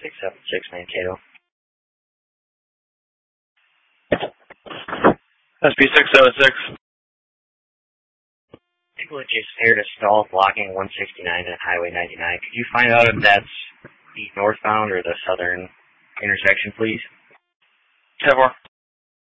676 Mankato. SP676. People had just aired a stall blocking 169 and Highway 99. Could you find out if that's the northbound or the southern intersection, please? 10-4.